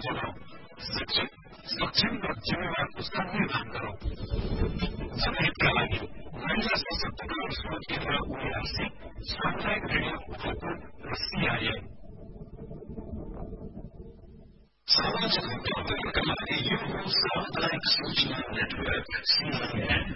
जगाओ, सक्षम र जिम्मेवार संविधान गरौं। जनहितका लागि महिला सशक्तिकरण स्रोत केन्द्र उनीआरसी, सामुदायिक रेडियो उदयपुर र CIN। सामाजिक अन्तर्गतका लागि यो हो सामुदायिक सूचना नेटवर्क CIN।